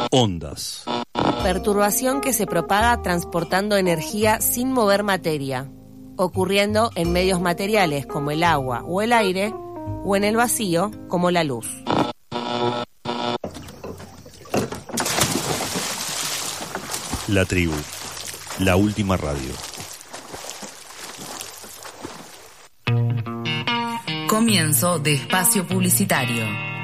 Ondas. Perturbación que se propaga transportando energía sin mover materia, ocurriendo en medios materiales como el agua o el aire, o en el vacío como la luz. La tribu, la última radio. Comienzo de espacio publicitario.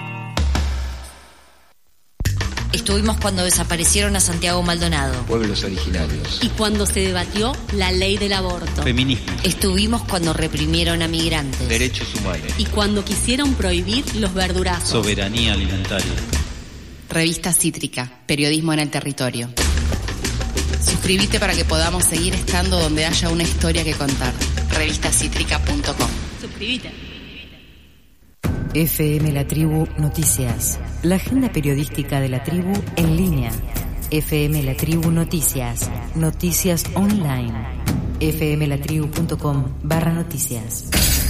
Estuvimos cuando desaparecieron a Santiago Maldonado. Pueblos originarios. Y cuando se debatió la ley del aborto. Feminismo. Estuvimos cuando reprimieron a migrantes. Derechos humanos. Y cuando quisieron prohibir los verdurazos. Soberanía alimentaria. Revista Cítrica, periodismo en el territorio. Suscríbete para que podamos seguir estando donde haya una historia que contar. Revistacítrica.com. Suscríbete. FM La Tribu Noticias. La agenda periodística de la tribu en línea. FM La Tribu Noticias. Noticias online. fmlatribu.com/noticias.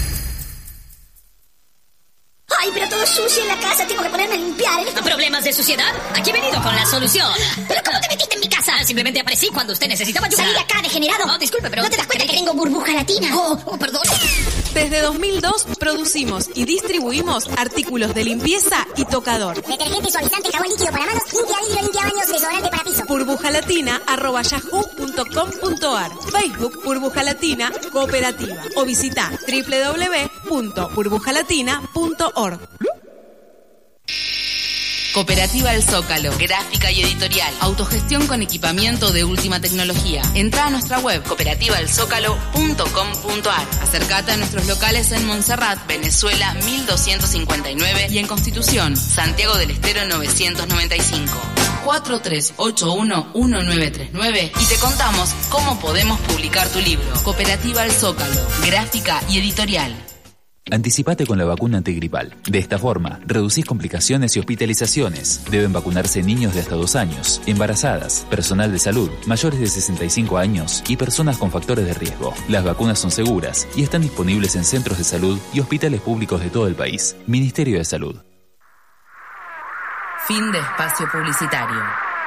Ay, pero todo sucio en la casa, tengo que ponerme a limpiar. ¿Problemas de suciedad? Aquí he venido con la solución. ¿Pero cómo te metiste en mi casa? Simplemente aparecí cuando usted necesitaba ayuda. Salí de acá, degenerado. No, disculpe, pero... ¿No te das cuenta que tengo burbuja latina? Oh, perdón. Desde 2002 producimos y distribuimos artículos de limpieza y tocador. Detergente, suavizante, jabón líquido para manos, limpia vidrio, limpia baños, desodorante para piso. burbujalatina@yahoo.com.ar. Facebook Burbuja Latina Cooperativa. O visita www.burbujalatina.org. Cooperativa El Zócalo, gráfica y editorial, autogestión con equipamiento de última tecnología. Entra a nuestra web cooperativaelzócalo.com.ar. Acércate a nuestros locales en Montserrat, Venezuela 1259 y en Constitución, Santiago del Estero 995. 4381-1939 y te contamos cómo podemos publicar tu libro. Cooperativa El Zócalo, gráfica y editorial. Anticipate con la vacuna antigripal. De esta forma, reducís complicaciones y hospitalizaciones. Deben vacunarse niños de hasta 2 años, embarazadas, personal de salud, mayores de 65 años y personas con factores de riesgo. Las vacunas son seguras y están disponibles en centros de salud y hospitales públicos de todo el país. Ministerio de Salud. Fin de espacio publicitario.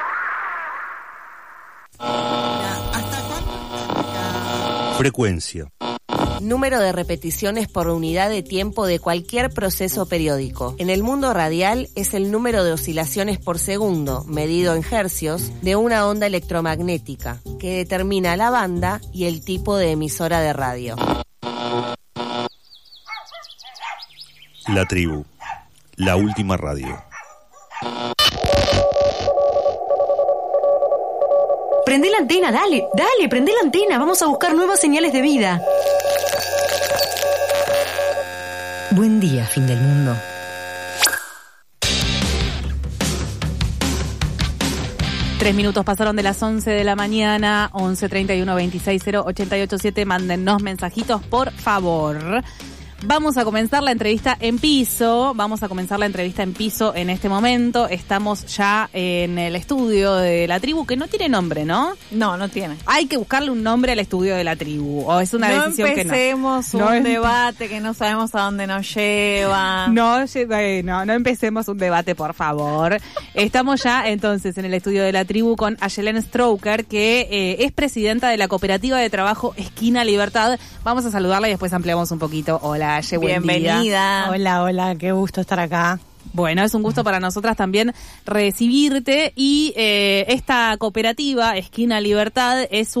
Frecuencia. Número de repeticiones por unidad de tiempo de cualquier proceso periódico. En el mundo radial es el número de oscilaciones por segundo, medido en hercios, de una onda electromagnética, que determina la banda y el tipo de emisora de radio. La tribu, la última radio. Prendé la antena, dale, prendé la antena, vamos a buscar nuevas señales de vida. Buen día, fin del mundo. Tres minutos pasaron de las 11 de la mañana, 11-31-26-0-88-7. Mándennos mensajitos, por favor. Vamos a comenzar la entrevista en piso. En este momento. Estamos ya en el estudio de la tribu, que no tiene nombre, ¿no? No tiene. Hay que buscarle un nombre al estudio de la tribu. O es una decisión que no. Empecemos un debate que no sabemos a dónde nos lleva. No empecemos un debate, por favor. Estamos ya entonces en el estudio de la tribu con Ayelen Stroker, que es presidenta de la cooperativa de trabajo Esquina Libertad. Vamos a saludarla y después ampliamos un poquito. Hola, Aye, buen bienvenida. Día. Hola, qué gusto estar acá. Bueno, es un gusto para nosotras también recibirte y esta cooperativa Esquina Libertad es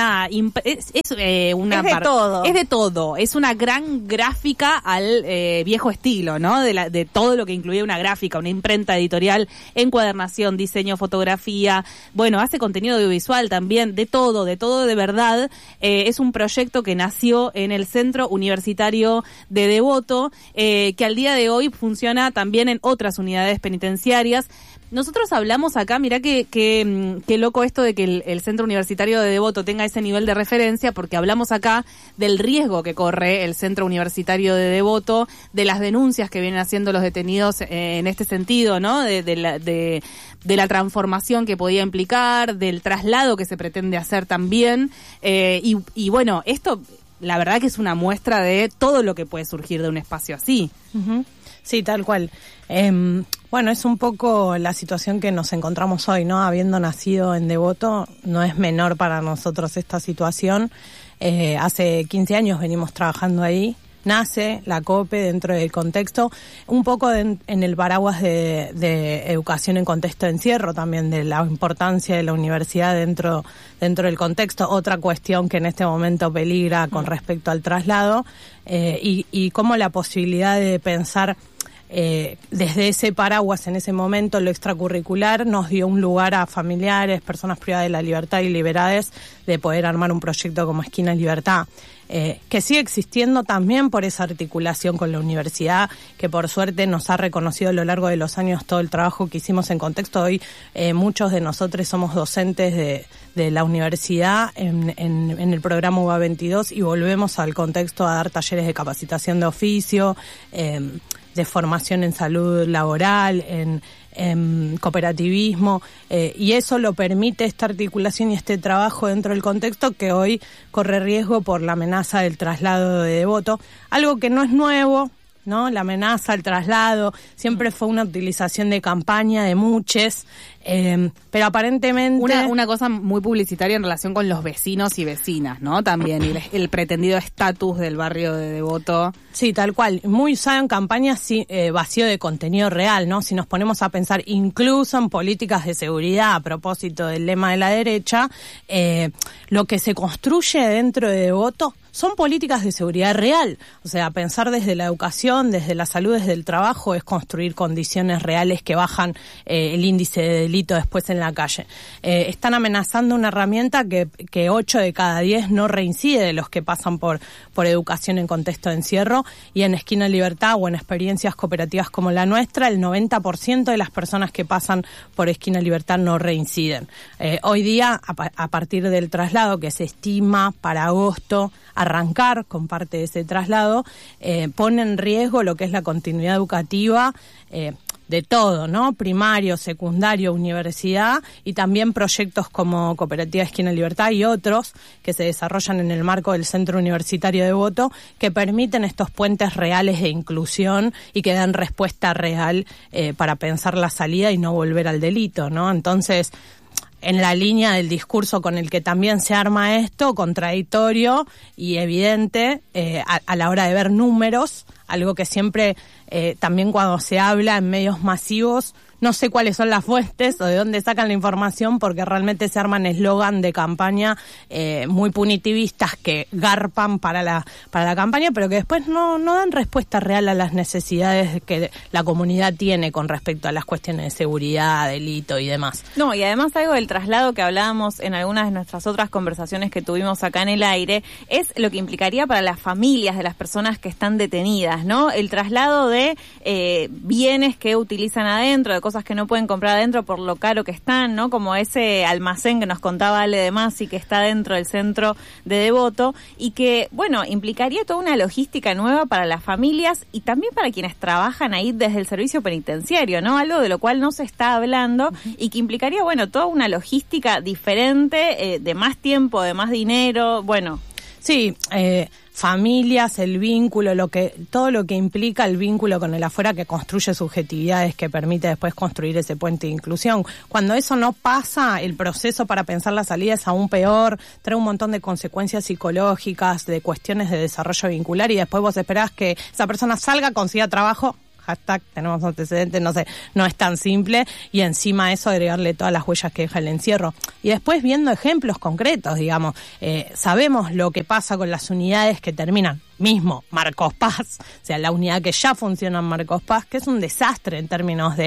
de todo. Es una gran gráfica al viejo estilo, ¿no? De todo lo que incluye una gráfica, una imprenta editorial, encuadernación, diseño, fotografía. Bueno, hace contenido audiovisual también, de todo de verdad. Es un proyecto que nació en el Centro Universitario de Devoto, que al día de hoy funciona también en otras unidades penitenciarias. Nosotros hablamos acá, mirá qué loco esto de que el Centro Universitario de Devoto tenga ese nivel de referencia, porque hablamos acá del riesgo que corre el Centro Universitario de Devoto, de las denuncias que vienen haciendo los detenidos en este sentido, ¿no? De la transformación que podía implicar, del traslado que se pretende hacer también. Y bueno, esto la verdad que es una muestra de todo lo que puede surgir de un espacio así. Uh-huh. Sí, tal cual. Bueno, es un poco la situación que nos encontramos hoy, ¿no? Habiendo nacido en Devoto, no es menor para nosotros esta situación. Hace 15 años venimos trabajando ahí. Nace la COPE dentro del contexto, un poco en el paraguas de educación en contexto de encierro, también de la importancia de la universidad dentro del contexto. Otra cuestión que en este momento peligra con respecto al traslado, y cómo la posibilidad de pensar desde ese paraguas en ese momento, lo extracurricular nos dio un lugar a familiares, personas privadas de la libertad y liberades de poder armar un proyecto como Esquina Libertad, que sigue existiendo también por esa articulación con la universidad, que por suerte nos ha reconocido a lo largo de los años todo el trabajo que hicimos en contexto. Hoy muchos de nosotros somos docentes de la universidad en el programa UBA 22 y volvemos al contexto a dar talleres de capacitación de oficio, de formación en salud laboral, en cooperativismo, y eso lo permite esta articulación y este trabajo dentro del contexto que hoy corre riesgo por la amenaza del traslado de Devoto, algo que no es nuevo, ¿no? La amenaza, el traslado, siempre fue una utilización de campaña de muchos, pero aparentemente... Una cosa muy publicitaria en relación con los vecinos y vecinas, ¿no? También el pretendido estatus del barrio de Devoto. Sí, tal cual. Muy usado en campañas, vacío de contenido real, ¿no? Si nos ponemos a pensar incluso en políticas de seguridad a propósito del lema de la derecha, lo que se construye dentro de Devoto son políticas de seguridad real. O sea, pensar desde la educación, desde la salud, desde el trabajo, es construir condiciones reales que bajan el índice de delito después en la calle. Están amenazando una herramienta que 8 de cada 10 no reincide de los que pasan por educación en contexto de encierro, y en Esquina Libertad o en experiencias cooperativas como la nuestra, el 90% de las personas que pasan por Esquina Libertad no reinciden. Hoy día, a partir del traslado que se estima para agosto arrancar con parte de ese traslado, pone en riesgo lo que es la continuidad educativa de todo, ¿no? Primario, secundario, universidad, y también proyectos como Cooperativa Esquina Libertad y otros que se desarrollan en el marco del Centro Universitario de Devoto, que permiten estos puentes reales de inclusión y que dan respuesta real para pensar la salida y no volver al delito, ¿no? Entonces, en la línea del discurso con el que también se arma esto, contradictorio y evidente a la hora de ver números, algo que siempre también cuando se habla en medios masivos, no sé cuáles son las fuentes o de dónde sacan la información, porque realmente se arman eslogan de campaña muy punitivistas que garpan para la campaña, pero que después no dan respuesta real a las necesidades que la comunidad tiene con respecto a las cuestiones de seguridad, delito y demás. No, y además algo del traslado que hablábamos en algunas de nuestras otras conversaciones que tuvimos acá en el aire, es lo que implicaría para las familias de las personas que están detenidas, ¿no? El traslado de bienes que utilizan adentro, de cosas que no pueden comprar adentro por lo caro que están, ¿no? Como ese almacén que nos contaba Ale de Masi, que está dentro del centro de Devoto, y que, bueno, implicaría toda una logística nueva para las familias y también para quienes trabajan ahí desde el servicio penitenciario, ¿no? Algo de lo cual no se está hablando y que implicaría, bueno, toda una logística diferente, de más tiempo, de más dinero, bueno. Sí, familias, el vínculo, todo lo que implica el vínculo con el afuera, que construye subjetividades, que permite después construir ese puente de inclusión. Cuando eso no pasa, el proceso para pensar la salida es aún peor, trae un montón de consecuencias psicológicas, de cuestiones de desarrollo vincular, y después vos esperás que esa persona salga, consiga trabajo, hashtag tenemos antecedentes, no sé, no es tan simple, y encima eso agregarle todas las huellas que deja el encierro. Y después viendo ejemplos concretos, digamos, sabemos lo que pasa con las unidades que terminan mismo Marcos Paz, o sea, la unidad que ya funciona en Marcos Paz, que es un desastre en términos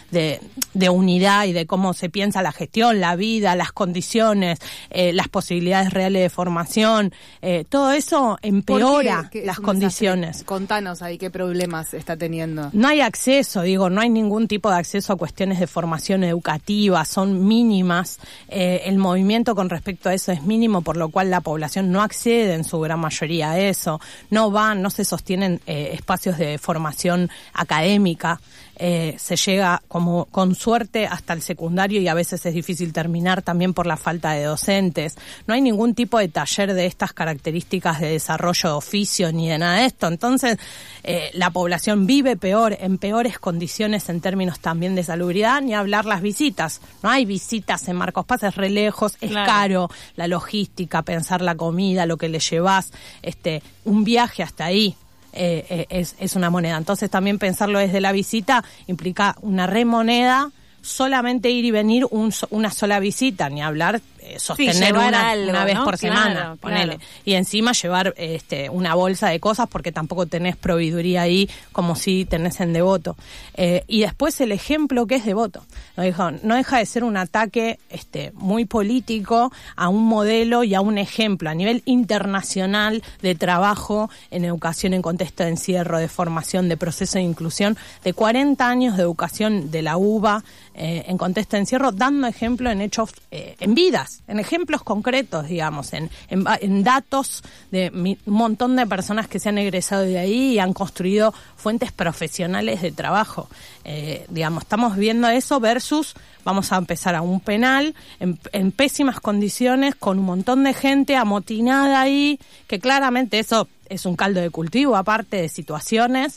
de unidad y de cómo se piensa la gestión, la vida, las condiciones, las posibilidades reales de formación, todo eso empeora las condiciones. Contanos ahí qué problemas está teniendo. No hay acceso, no hay ningún tipo de acceso a cuestiones de formación educativa, son mínimas, el movimiento con respecto a eso es mínimo, por lo cual la población no accede en su gran mayoría a eso. No se sostienen espacios de formación académica. se llega como con suerte hasta el secundario y a veces es difícil terminar también por la falta de docentes. No hay ningún tipo de taller de estas características de desarrollo de oficio ni de nada de esto. Entonces, la población vive peor, en peores condiciones en términos también de salubridad, ni hablar las visitas. No hay visitas en Marcos Paz, es re lejos, es caro, la logística, pensar la comida, lo que le llevas, un viaje hasta ahí. Es una moneda. Entonces también pensarlo desde la visita implica una remoneda, solamente ir y venir una sola visita, ni hablar sostener una vez por semana, ponele. Y encima llevar una bolsa de cosas porque tampoco tenés proveeduría ahí como si tenés en Devoto. Y después el ejemplo que es Devoto. No deja de ser un ataque muy político a un modelo y a un ejemplo a nivel internacional de trabajo en educación en contexto de encierro, de formación, de proceso de inclusión, de 40 años de educación de la UBA en contexto de encierro, dando ejemplo en hechos, en vidas, en ejemplos concretos, digamos, en datos de un montón de personas que se han egresado de ahí y han construido fuentes profesionales de trabajo. Digamos, estamos viendo eso versus vamos a empezar a un penal en pésimas condiciones con un montón de gente amotinada ahí, que claramente eso es un caldo de cultivo, aparte de situaciones,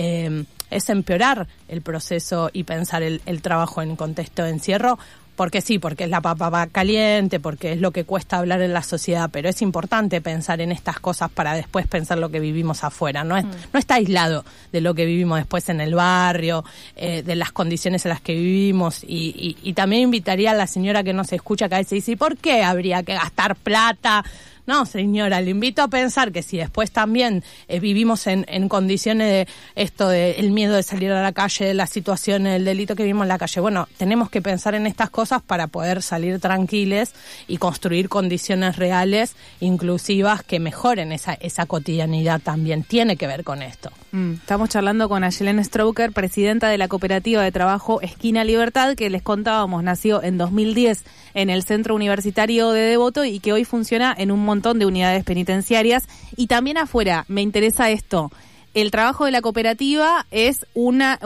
es empeorar el proceso y pensar el trabajo en contexto de encierro, porque sí, porque es la papa caliente, porque es lo que cuesta hablar en la sociedad, pero es importante pensar en estas cosas para después pensar lo que vivimos afuera. No está aislado de lo que vivimos después en el barrio, de las condiciones en las que vivimos, y también invitaría a la señora que nos escucha que a veces dice, ¿por qué habría que gastar plata? No, señora, le invito a pensar que si después también vivimos en condiciones de esto, de el miedo de salir a la calle, de las situaciones, del delito que vivimos en la calle, bueno, tenemos que pensar en estas cosas para poder salir tranquiles y construir condiciones reales, inclusivas, que mejoren esa cotidianidad también. Tiene que ver con esto. Estamos charlando con Ayelen Stroker, presidenta de la cooperativa de trabajo Esquina Libertad, que les contábamos, nació en 2010 en el Centro Universitario de Devoto y que hoy funciona en un montón de unidades penitenciarias y también afuera. Me interesa esto. El trabajo de la cooperativa es una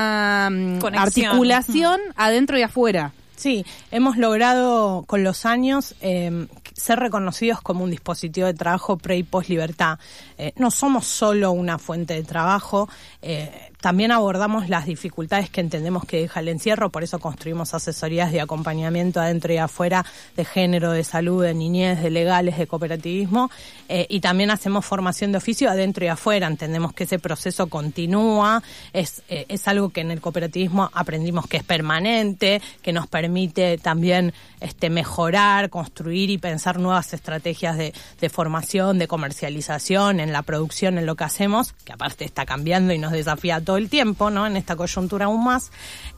articulación adentro y afuera. Sí, hemos logrado con los años ser reconocidos como un dispositivo de trabajo pre y post libertad. No somos solo una fuente de trabajo, también abordamos las dificultades que entendemos que deja el encierro, por eso construimos asesorías de acompañamiento adentro y afuera, de género, de salud, de niñez, de legales, de cooperativismo, y también hacemos formación de oficio adentro y afuera. Entendemos que ese proceso continúa, es algo que en el cooperativismo aprendimos que es permanente, que nos permite también mejorar, construir y pensar nuevas estrategias de formación, de comercialización, en la producción, en lo que hacemos, que aparte está cambiando y nos desafía todo el tiempo, ¿no? En esta coyuntura aún más.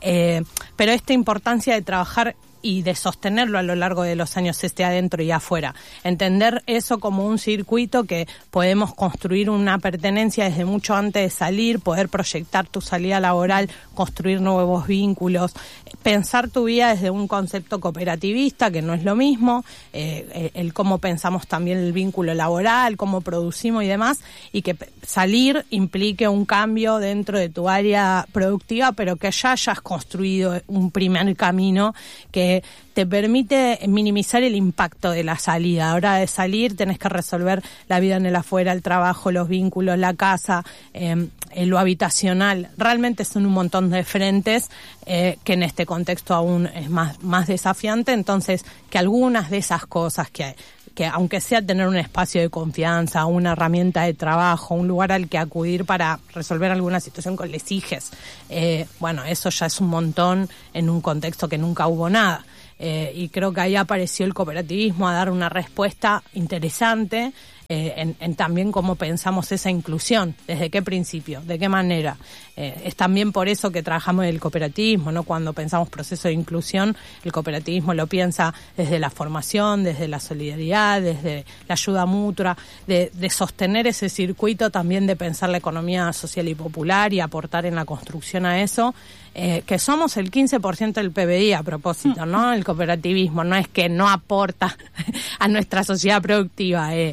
Pero esta importancia de trabajar y de sostenerlo a lo largo de los años adentro y afuera. Entender eso como un circuito que podemos construir una pertenencia desde mucho antes de salir, poder proyectar tu salida laboral, construir nuevos vínculos, pensar tu vida desde un concepto cooperativista, que no es lo mismo, el cómo pensamos también el vínculo laboral, cómo producimos y demás, y que salir implique un cambio dentro de tu área productiva, pero que ya hayas construido un primer camino que te permite minimizar el impacto de la salida. A la hora de salir tenés que resolver la vida en el afuera, el trabajo, los vínculos, la casa, lo habitacional. Realmente son un montón de frentes que en este contexto aún es más desafiante. Entonces, que algunas de esas cosas que aunque sea tener un espacio de confianza, una herramienta de trabajo, un lugar al que acudir para resolver alguna situación con les hijes, bueno, eso ya es un montón en un contexto que nunca hubo nada. Y creo que ahí apareció el cooperativismo a dar una respuesta interesante en también cómo pensamos esa inclusión, desde qué principio, de qué manera. Es también por eso que trabajamos en el cooperativismo, ¿no? Cuando pensamos proceso de inclusión, el cooperativismo lo piensa desde la formación, desde la solidaridad, desde la ayuda mutua, de sostener ese circuito, también de pensar la economía social y popular y aportar en la construcción a eso, que somos el 15% del PBI a propósito, ¿no? El cooperativismo no es que no aporta a nuestra sociedad productiva, y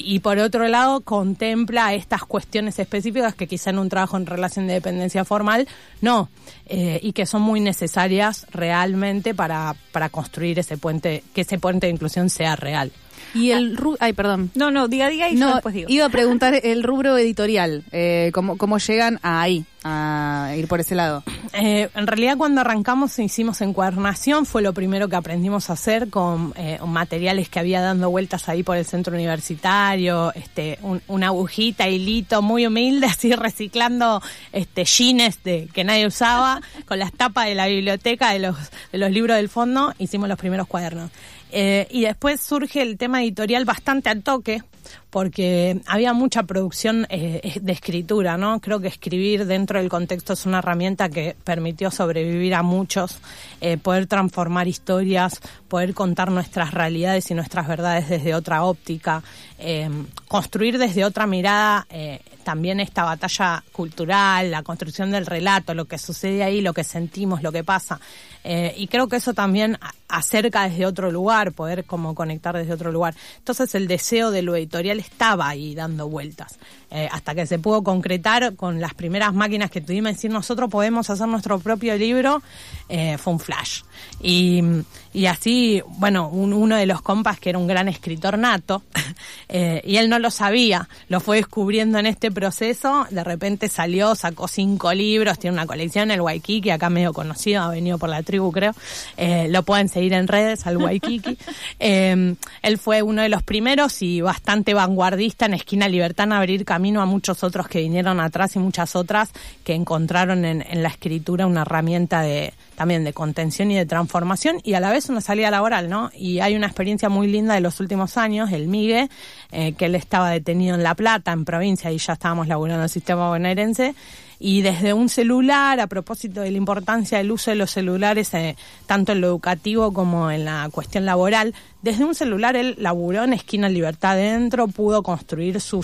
Y por otro lado, contempla estas cuestiones específicas que quizá en un trabajo en relación de dependencia formal no, y que son muy necesarias realmente para construir ese puente, que ese puente de inclusión sea real. Y el perdón. No, diga y yo después digo. Iba a preguntar el rubro editorial, ¿cómo llegan ahí, a ir por ese lado? En realidad cuando arrancamos hicimos encuadernación, fue lo primero que aprendimos a hacer con materiales que había dando vueltas ahí por el centro universitario, una agujita, hilito muy humilde, así reciclando jeans que nadie usaba, con las tapas de la biblioteca de los libros del fondo, hicimos los primeros cuadernos. Y después surge el tema editorial bastante al toque, porque había mucha producción de escritura, ¿no? Creo que escribir dentro del contexto es una herramienta que permitió sobrevivir a muchos, poder transformar historias, poder contar nuestras realidades y nuestras verdades desde otra óptica, construir desde otra mirada también esta batalla cultural, la construcción del relato, lo que sucede ahí, lo que sentimos, lo que pasa. Y creo que eso también acerca desde otro lugar, poder como conectar desde otro lugar. Entonces el deseo de lo editorial estaba ahí dando vueltas, hasta que se pudo concretar con las primeras máquinas que tuvimos, decir nosotros podemos hacer nuestro propio libro, fue un flash. Y así, bueno, uno de los compas que era un gran escritor nato, y él no lo sabía, lo fue descubriendo en este proceso, de repente sacó 5 libros, tiene una colección, el Waikiki, acá medio conocido, ha venido por la tribu creo, lo pueden seguir en redes, al Waikiki. Él fue uno de los primeros y bastante vanguardista en Esquina Libertad en abrir camino a muchos otros que vinieron atrás y muchas otras que encontraron en la escritura una herramienta también de contención y de transformación y a la vez una salida laboral, ¿no? Y hay una experiencia muy linda de los últimos años, el Migue, que él estaba detenido en La Plata, en provincia, y ya estábamos laburando en el sistema bonaerense, y desde un celular, a propósito de la importancia del uso de los celulares, tanto en lo educativo como en la cuestión laboral, desde un celular él laburó en Esquina Libertad Adentro, pudo construir su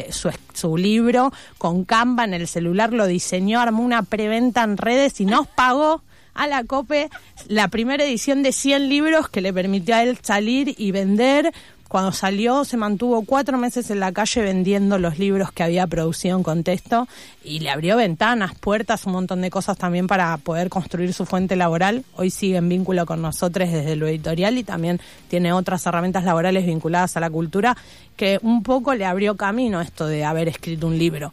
libro con Canva en el celular, lo diseñó, armó una preventa en redes y nos pagó a la COPE la primera edición de 100 libros que le permitió a él salir y vender. Cuando salió se mantuvo 4 meses en la calle vendiendo los libros que había producido en contexto y le abrió ventanas, puertas, un montón de cosas también para poder construir su fuente laboral. Hoy sigue en vínculo con nosotros desde lo editorial y también tiene otras herramientas laborales vinculadas a la cultura que un poco le abrió camino esto de haber escrito un libro.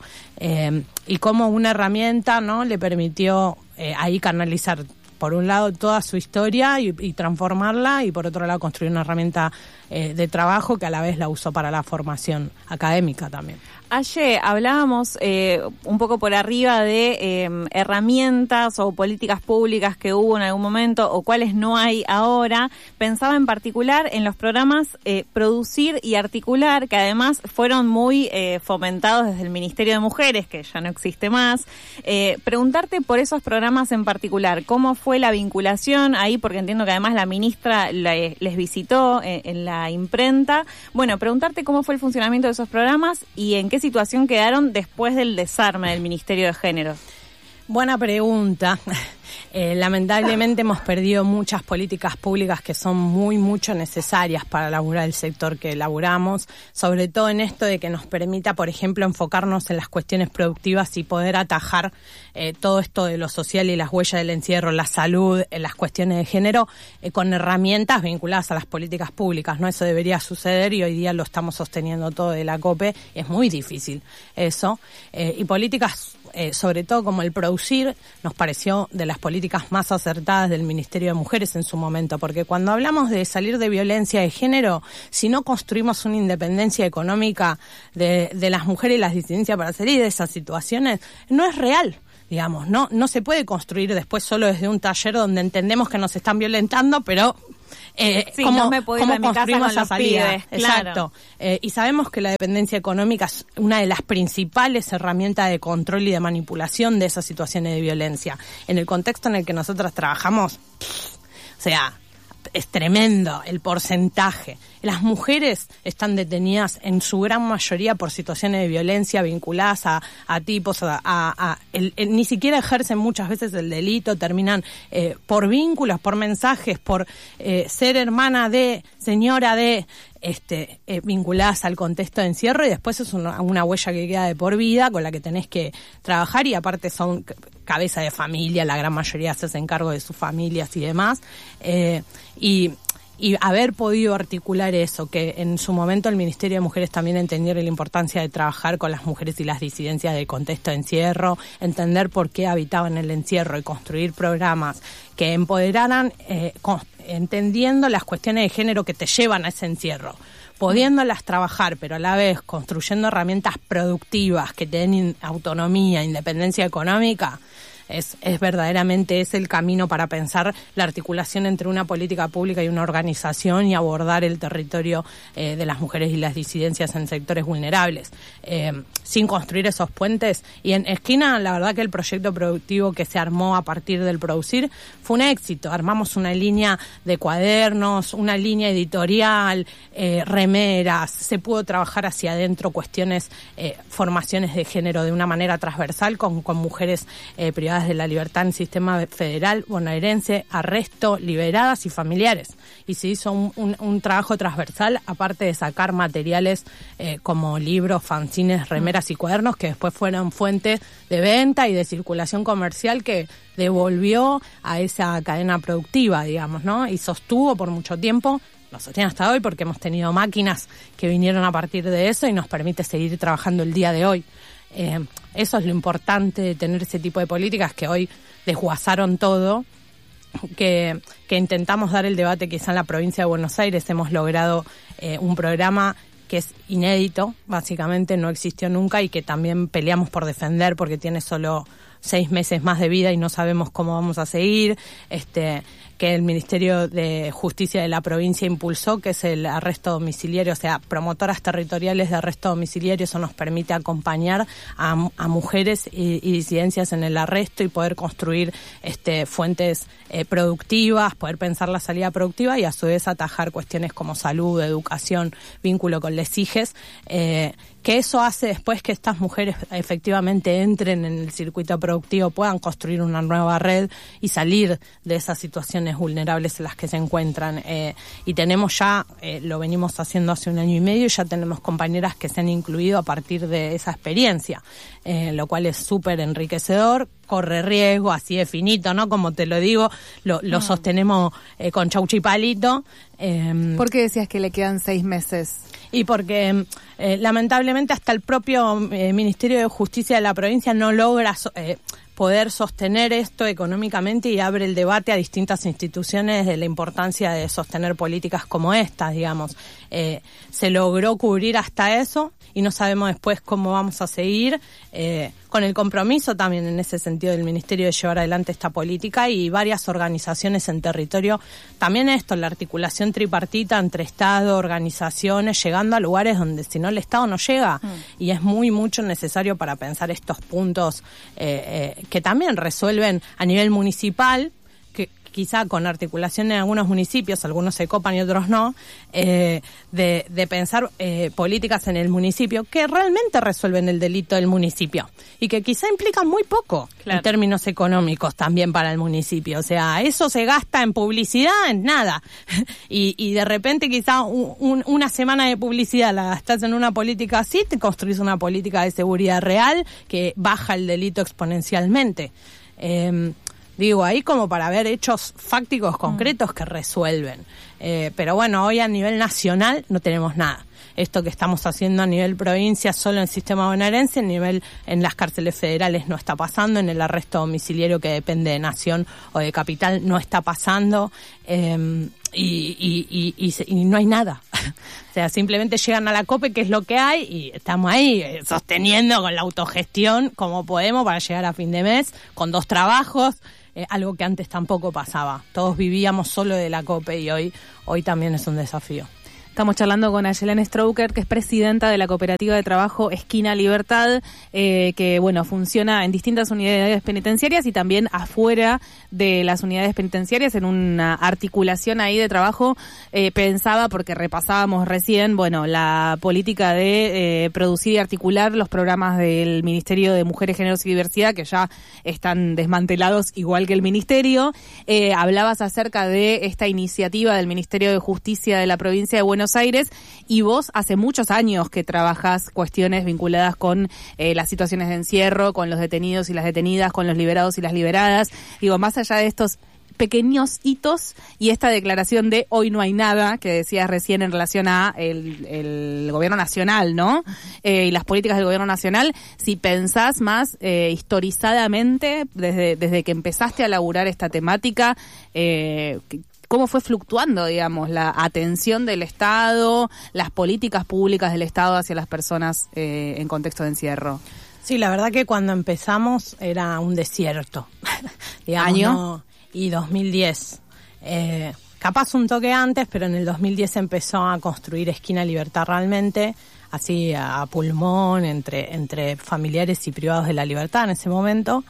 Y como una herramienta, ¿no?, le permitió ahí canalizar por un lado toda su historia y transformarla y por otro lado construir una herramienta de trabajo que a la vez la usó para la formación académica también. Ayer hablábamos un poco por arriba de herramientas o políticas públicas que hubo en algún momento o cuáles no hay ahora. Pensaba en particular en los programas Producir y Articular, que además fueron muy fomentados desde el Ministerio de Mujeres, que ya no existe más. Preguntarte por esos programas en particular, ¿cómo fue la vinculación ahí? Porque entiendo que además la ministra les visitó en la imprenta. Bueno, preguntarte cómo fue el funcionamiento de esos programas y en qué situación quedaron después del desarme del Ministerio de Género. Buena pregunta. Lamentablemente hemos perdido muchas políticas públicas que son mucho necesarias para laburar el sector que laburamos, sobre todo en esto de que nos permita, por ejemplo, enfocarnos en las cuestiones productivas y poder atajar todo esto de lo social y las huellas del encierro, la salud, las cuestiones de género, con herramientas vinculadas a las políticas públicas, ¿no? Eso debería suceder y hoy día lo estamos sosteniendo todo de la COPE. Es muy difícil eso. Y políticas, sobre todo como el producir, nos pareció de las políticas más acertadas del Ministerio de Mujeres en su momento, porque cuando hablamos de salir de violencia de género, si no construimos una independencia económica de las mujeres y las disidencias para salir de esas situaciones, no es real. Digamos, no se puede construir después solo desde un taller donde entendemos que nos están violentando, pero ¿cómo no me puedo ir a mi casa construimos con la los salida? pibes, Exacto. Claro. Y sabemos que la dependencia económica es una de las principales herramientas de control y de manipulación de esas situaciones de violencia. En el contexto en el que nosotros trabajamos, o sea, es tremendo el porcentaje. Las mujeres están detenidas en su gran mayoría por situaciones de violencia vinculadas a tipos, ni siquiera ejercen muchas veces el delito, terminan por vínculos, por mensajes, por ser hermana de, señora de, vinculadas al contexto de encierro, y después es una huella que queda de por vida con la que tenés que trabajar, y aparte son cabeza de familia, la gran mayoría se hacen cargo de sus familias y demás, y haber podido articular eso, que en su momento el Ministerio de Mujeres también entendiera la importancia de trabajar con las mujeres y las disidencias del contexto de encierro, entender por qué habitaban el encierro y construir programas que empoderaran, entendiendo las cuestiones de género que te llevan a ese encierro, pudiéndolas trabajar, pero a la vez construyendo herramientas productivas que te den autonomía, independencia económica. Es verdaderamente el camino para pensar la articulación entre una política pública y una organización y abordar el territorio de las mujeres y las disidencias en sectores vulnerables. Sin construir esos puentes, y en Esquina, la verdad que el proyecto productivo que se armó a partir del producir fue un éxito. Armamos una línea de cuadernos, una línea editorial, remeras, se pudo trabajar hacia adentro cuestiones, formaciones de género de una manera transversal con mujeres privadas de la libertad en el sistema federal bonaerense, arresto, liberadas y familiares. Y se hizo un trabajo transversal, aparte de sacar materiales como libros, fanzines, remeras y cuadernos, que después fueron fuente de venta y de circulación comercial que devolvió a esa cadena productiva, digamos, ¿no? Y sostuvo por mucho tiempo, lo sostiene hasta hoy porque hemos tenido máquinas que vinieron a partir de eso y nos permite seguir trabajando el día de hoy. Eso es lo importante de tener ese tipo de políticas que hoy desguazaron todo, que intentamos dar el debate quizá en la provincia de Buenos Aires. Hemos logrado un programa que es inédito, básicamente no existió nunca, y que también peleamos por defender porque tiene solo 6 meses más de vida y no sabemos cómo vamos a seguir, que el Ministerio de Justicia de la provincia impulsó, que es el arresto domiciliario, o sea, promotoras territoriales de arresto domiciliario. Eso nos permite acompañar a mujeres y disidencias en el arresto y poder construir fuentes productivas, poder pensar la salida productiva y a su vez atajar cuestiones como salud, educación, vínculo con les hijes, que eso hace después que estas mujeres efectivamente entren en el circuito productivo, puedan construir una nueva red y salir de esas situaciones vulnerables en las que se encuentran. Y tenemos ya, lo venimos haciendo hace 1 año y medio, y ya tenemos compañeras que se han incluido a partir de esa experiencia, lo cual es súper enriquecedor. Corre riesgo, así de finito, ¿no? Como te lo digo, lo sostenemos con chauchi y palito. ¿Por qué decías que le quedan 6 meses? Y porque lamentablemente hasta el propio Ministerio de Justicia de la provincia no logra poder sostener esto económicamente, y abre el debate a distintas instituciones de la importancia de sostener políticas como estas, digamos. Se logró cubrir hasta eso y no sabemos después cómo vamos a seguir, con el compromiso también en ese sentido del Ministerio de llevar adelante esta política, y varias organizaciones en territorio. También esto, la articulación tripartita entre Estado, organizaciones, llegando a lugares donde si no el Estado no llega, y es mucho necesario para pensar estos puntos que también resuelven a nivel municipal, que quizá con articulación en algunos municipios, algunos se copan y otros no, de pensar políticas en el municipio que realmente resuelven el delito del municipio y que quizá implican muy poco, claro, en términos económicos también para el municipio. O sea, eso se gasta en publicidad, en nada. y de repente quizá una semana de publicidad la gastás en una política así, te construís una política de seguridad real que baja el delito exponencialmente. Digo, ahí como para ver hechos fácticos concretos que resuelven. Pero bueno, hoy a nivel nacional no tenemos nada. Esto que estamos haciendo a nivel provincia solo en el sistema bonaerense, en las cárceles federales no está pasando, en el arresto domiciliario que depende de Nación o de Capital no está pasando, y no hay nada. O sea, simplemente llegan a la COPE, que es lo que hay, y estamos ahí sosteniendo con la autogestión como podemos para llegar a fin de mes, con 2 trabajos, algo que antes tampoco pasaba. Todos vivíamos solo de la COPE y hoy también es un desafío. Estamos charlando con Ayelén Stroker, que es presidenta de la cooperativa de trabajo Esquina Libertad, que bueno, funciona en distintas unidades penitenciarias y también afuera de las unidades penitenciarias en una articulación ahí de trabajo pensaba, porque repasábamos recién, bueno, la política de producir y articular los programas del Ministerio de Mujeres, Géneros y Diversidad, que ya están desmantelados igual que el Ministerio. Hablabas acerca de esta iniciativa del Ministerio de Justicia de la provincia de Buenos Aires, y vos hace muchos años que trabajás cuestiones vinculadas con las situaciones de encierro, con los detenidos y las detenidas, con los liberados y las liberadas. Digo, más allá de estos pequeños hitos y esta declaración de hoy no hay nada que decías recién en relación a el gobierno nacional, ¿no? Y las políticas del gobierno nacional, si pensás más historizadamente desde que empezaste a laburar esta temática, ¿cómo fue fluctuando, digamos, la atención del Estado, las políticas públicas del Estado hacia las personas en contexto de encierro? Sí, la verdad que cuando empezamos era un desierto. Digamos, ¿Año? No, y 2010. Capaz un toque antes, pero en el 2010 empezó a construir Esquina Libertad realmente, así a pulmón, entre familiares y privados de la libertad en ese momento.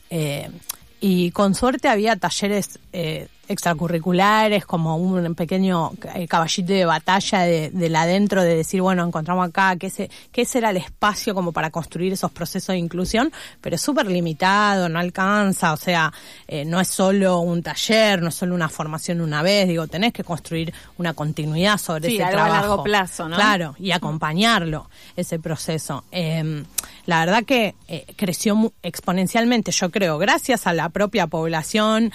Y con suerte había talleres extracurriculares, como un pequeño caballito de batalla del adentro, de decir, bueno, encontramos acá que ese era el espacio como para construir esos procesos de inclusión, pero es súper limitado, no alcanza, o sea, no es solo un taller, no es solo una formación una vez, digo, tenés que construir una continuidad sobre ese trabajo. A largo plazo, ¿no? Claro, y acompañarlo, ese proceso. La verdad que creció exponencialmente, yo creo, gracias a la propia población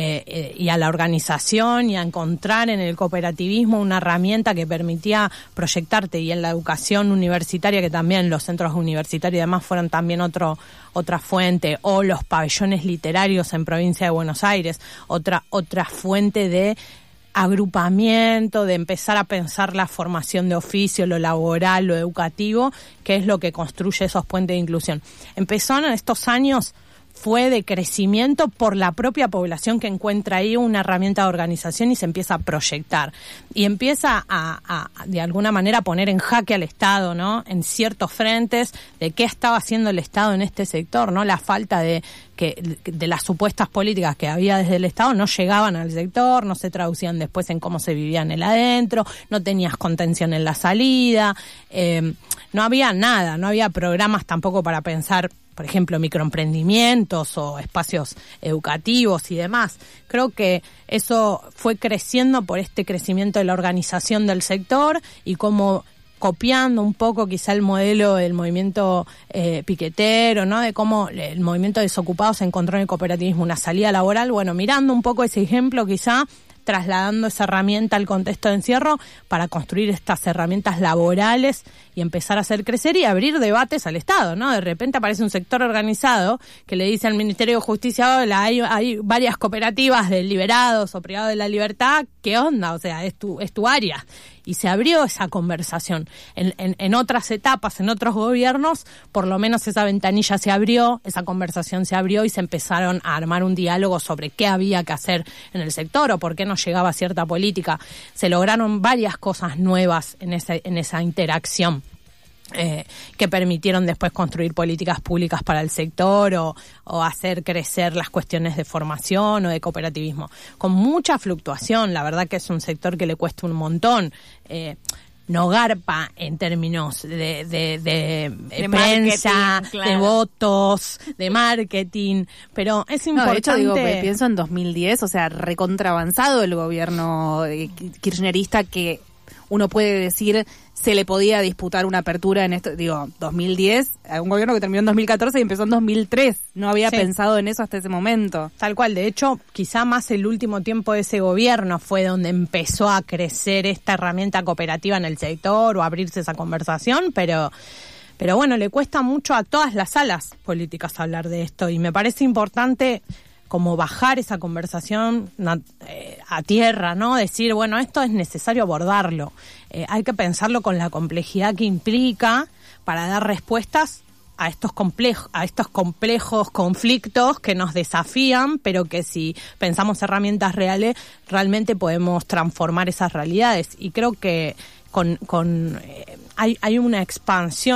y a la organización, y a encontrar en el cooperativismo una herramienta que permitía proyectarte, y en la educación universitaria, que también los centros universitarios y demás fueron también otra fuente, o los pabellones literarios en provincia de Buenos Aires, otra fuente de agrupamiento, de empezar a pensar la formación de oficio, lo laboral, lo educativo, que es lo que construye esos puentes de inclusión. Empezó en estos años, fue de crecimiento por la propia población que encuentra ahí una herramienta de organización y se empieza a proyectar. Y empieza a de alguna manera, poner en jaque al Estado, ¿no? En ciertos frentes, de qué estaba haciendo el Estado en este sector, ¿no? La falta de las supuestas políticas que había desde el Estado no llegaban al sector, no se traducían después en cómo se vivía en el adentro, no tenías contención en la salida, no había nada, no había programas tampoco para pensar, por ejemplo, microemprendimientos o espacios educativos y demás. Creo que eso fue creciendo por este crecimiento de la organización del sector, y como copiando un poco quizá el modelo del movimiento piquetero, ¿no? De cómo el movimiento de desocupados encontró en el cooperativismo una salida laboral. Bueno, mirando un poco ese ejemplo, quizá trasladando esa herramienta al contexto de encierro para construir estas herramientas laborales y empezar a hacer crecer y abrir debates al Estado, ¿no? De repente aparece un sector organizado que le dice al Ministerio de Justicia, hola, hay varias cooperativas de liberados o privados de la libertad, ¿qué onda? O sea, es tu área. Y se abrió esa conversación. En otras etapas, en otros gobiernos, por lo menos esa ventanilla se abrió, esa conversación se abrió y se empezaron a armar un diálogo sobre qué había que hacer en el sector o por qué no llegaba cierta política. Se lograron varias cosas nuevas en esa interacción. Que permitieron después construir políticas públicas para el sector o hacer crecer las cuestiones de formación o de cooperativismo. Con mucha fluctuación, la verdad que es un sector que le cuesta un montón. No garpa en términos de prensa, claro, de votos, de marketing, pero es importante. De hecho, digo, pienso en 2010, o sea, recontravanzado el gobierno kirchnerista, que uno puede decir se le podía disputar una apertura en esto, digo, 2010, un gobierno que terminó en 2014 y empezó en 2003, no había pensado en eso hasta ese momento. Tal cual, de hecho, quizá más el último tiempo de ese gobierno fue donde empezó a crecer esta herramienta cooperativa en el sector o a abrirse esa conversación, pero bueno, le cuesta mucho a todas las alas políticas hablar de esto, y me parece importante como bajar esa conversación a tierra, ¿no? Decir, bueno, esto es necesario abordarlo. Hay que pensarlo con la complejidad que implica para dar respuestas a estos complejos conflictos que nos desafían, pero que si pensamos herramientas reales, realmente podemos transformar esas realidades. Y creo que hay una expansión